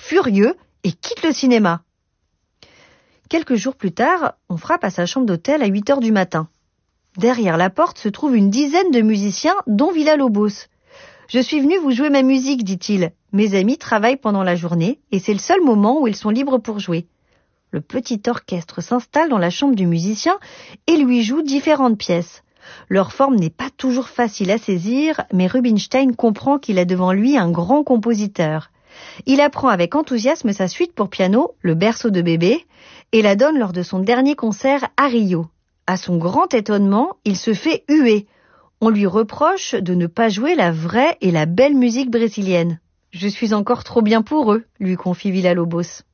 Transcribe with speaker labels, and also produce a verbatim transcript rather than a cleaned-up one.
Speaker 1: furieux et quitte le cinéma. Quelques jours plus tard, on frappe à sa chambre d'hôtel à huit heures du matin. Derrière la porte se trouve une dizaine de musiciens, dont Villa-Lobos. « Je suis venu vous jouer ma musique, dit-il. Mes amis travaillent pendant la journée et c'est le seul moment où ils sont libres pour jouer. » Le petit orchestre s'installe dans la chambre du musicien et lui joue différentes pièces. Leur forme n'est pas toujours facile à saisir, mais Rubinstein comprend qu'il a devant lui un grand compositeur. Il apprend avec enthousiasme sa suite pour piano, le berceau de bébé, et la donne lors de son dernier concert à Rio. À son grand étonnement, il se fait huer. On lui reproche de ne pas jouer la vraie et la belle musique brésilienne. « Je suis encore trop bien pour eux », lui confie Villa-Lobos.